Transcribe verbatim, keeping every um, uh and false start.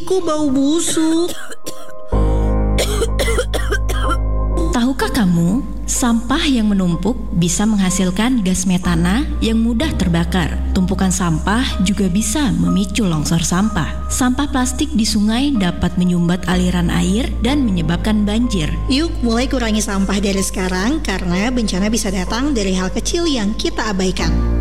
kok bau busuk? Tahukah kamu, sampah yang menumpuk bisa menghasilkan gas metana yang mudah terbakar. Tumpukan sampah juga bisa memicu longsor sampah. Sampah plastik di sungai dapat menyumbat aliran air dan menyebabkan banjir. Yuk mulai kurangi sampah dari sekarang karena bencana bisa datang dari hal kecil yang kita abaikan.